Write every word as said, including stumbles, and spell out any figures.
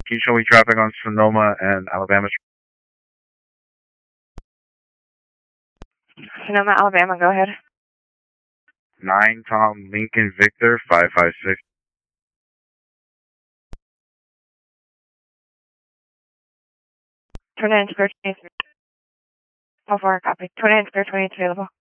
Can you show me traffic on Sonoma and Alabama? Sonoma, Alabama, go ahead. nine Tom Lincoln Victor five five six. twenty-nine Square twenty-three. How far? Copy. twenty-nine Square twenty-three available.